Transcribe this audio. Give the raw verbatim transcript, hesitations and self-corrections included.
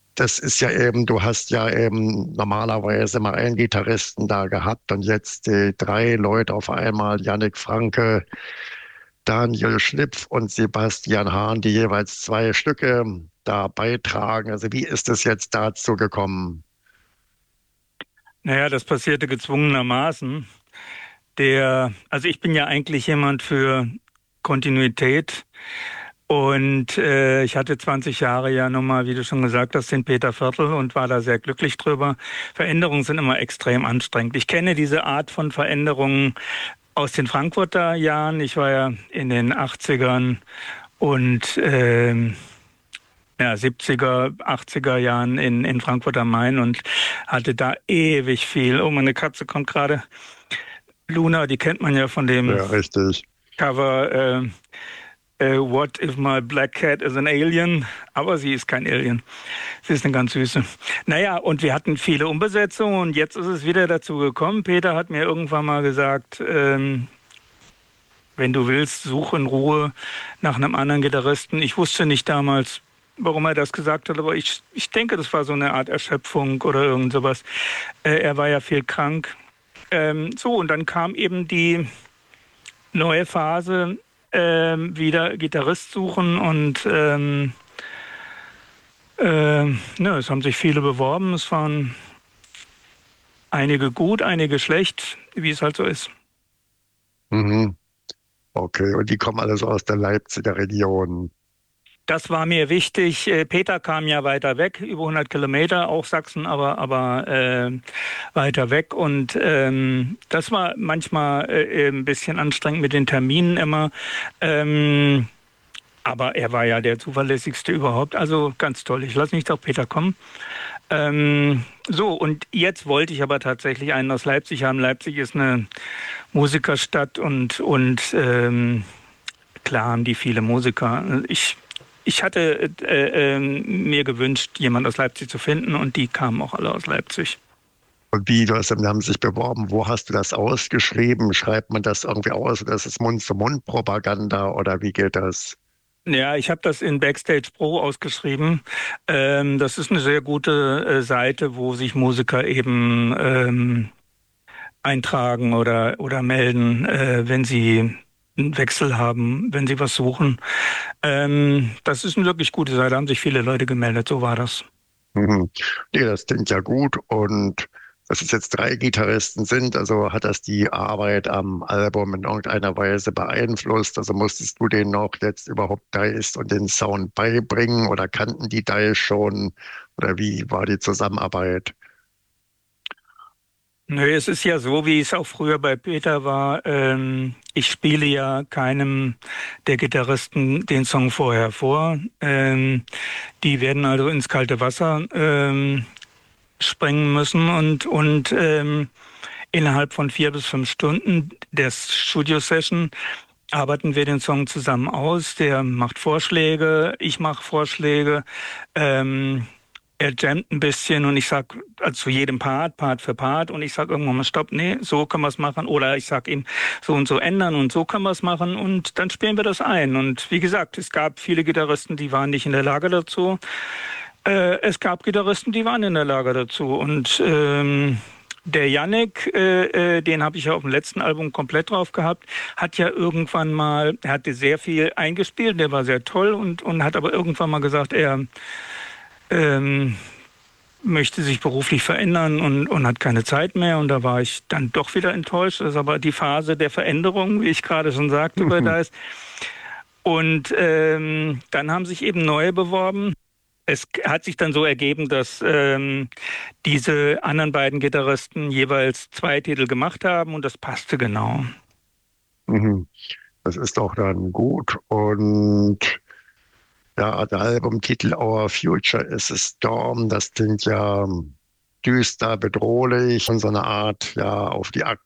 das ist ja eben, du hast ja eben normalerweise mal einen Gitarristen da gehabt und jetzt äh, drei Leute auf einmal, Yannick Franke, Daniel Schlipf und Sebastian Hahn, die jeweils zwei Stücke da beitragen. Also wie ist es jetzt dazu gekommen? Naja, das passierte gezwungenermaßen. Der, also ich bin ja eigentlich jemand für Kontinuität und äh, ich hatte zwanzig Jahre ja nun mal, wie du schon gesagt hast, den Peter Viertel und war da sehr glücklich drüber. Veränderungen sind immer extrem anstrengend. Ich kenne diese Art von Veränderungen aus den Frankfurter Jahren. Ich war ja in den achtzigern und ähm, ja, siebziger, achtziger Jahren in, in Frankfurt am Main und hatte da ewig viel. Oh, meine Katze kommt gerade. Luna, die kennt man ja von dem Ja, richtig. Cover äh, äh, What if my black cat is an alien? Aber sie ist kein Alien. Sie ist eine ganz süße. Naja, und wir hatten viele Umbesetzungen und jetzt ist es wieder dazu gekommen. Peter hat mir irgendwann mal gesagt, ähm, wenn du willst, such in Ruhe nach einem anderen Gitarristen. Ich wusste nicht damals, warum er das gesagt hat, aber ich, ich denke, das war so eine Art Erschöpfung oder irgend sowas. Äh, er war ja viel krank. Ähm, so, und dann kam eben die neue Phase, ähm, wieder Gitarrist suchen und ähm, äh, ne, es haben sich viele beworben. Es waren einige gut, einige schlecht, wie es halt so ist. Mhm. Okay, und die kommen alles aus der Leipziger Region. Das war mir wichtig. Äh, Peter kam ja weiter weg, über hundert Kilometer, auch Sachsen, aber, aber äh, weiter weg. Und ähm, das war manchmal äh, ein bisschen anstrengend mit den Terminen immer. Ähm, aber er war ja der zuverlässigste überhaupt. Also ganz toll. Ich lasse nicht auf Peter kommen. Ähm, so, und jetzt wollte ich aber tatsächlich einen aus Leipzig haben. Leipzig ist eine Musikerstadt und, und ähm, klar haben die viele Musiker. Ich, ich hatte äh, ähm, mir gewünscht, jemand aus Leipzig zu finden und die kamen auch alle aus Leipzig. Und wie, du hast, haben sich beworben, wo hast du das ausgeschrieben? Schreibt man das irgendwie aus oder ist es Mund-zu-Mund-Propaganda oder wie geht das? Ja, ich habe das in Backstage Pro ausgeschrieben. Ähm, das ist eine sehr gute äh, Seite, wo sich Musiker eben ähm, eintragen oder, oder melden, äh, wenn sie einen Wechsel haben, wenn sie was suchen. Ähm, das ist eine wirklich gute Seite, haben sich viele Leute gemeldet, so war das. Mhm. Nee, das klingt ja gut. Und dass es jetzt drei Gitarristen sind, also hat das die Arbeit am Album in irgendeiner Weise beeinflusst? Also musstest du denen noch jetzt überhaupt Dice und den Sound beibringen oder kannten die Dice schon? Oder wie war die Zusammenarbeit? Nö, es ist ja so, wie es auch früher bei Peter war. Ähm, ich spiele ja keinem der Gitarristen den Song vorher vor. Ähm, die werden also ins kalte Wasser ähm, springen müssen und, und ähm, innerhalb von vier bis fünf Stunden der Studio-Session arbeiten wir den Song zusammen aus. Der macht Vorschläge, ich mache Vorschläge. Ähm, er jammt ein bisschen und ich sag also zu jedem Part, Part für Part und ich sag irgendwann mal Stopp, nee, so können wir es machen oder ich sag ihm so und so ändern und so können wir es machen und dann spielen wir das ein. Und wie gesagt, es gab viele Gitarristen, die waren nicht in der Lage dazu. Äh, es gab Gitarristen, die waren in der Lage dazu und ähm, der Yannick, äh, äh, den habe ich ja auf dem letzten Album komplett drauf gehabt, hat ja irgendwann mal, er hatte sehr viel eingespielt, der war sehr toll und, und hat aber irgendwann mal gesagt, er ähm, möchte sich beruflich verändern und, und hat keine Zeit mehr. Und da war ich dann doch wieder enttäuscht. Das ist aber die Phase der Veränderung, wie ich gerade schon sagte, bei da ist. Und ähm, dann haben sich eben neue beworben. Es hat sich dann so ergeben, dass ähm, diese anderen beiden Gitarristen jeweils zwei Titel gemacht haben und das passte genau. Mhm. Das ist doch dann gut. Und ja, der Albumtitel Our Future is a Storm, das klingt ja düster, bedrohlich und so eine Art, ja, auf die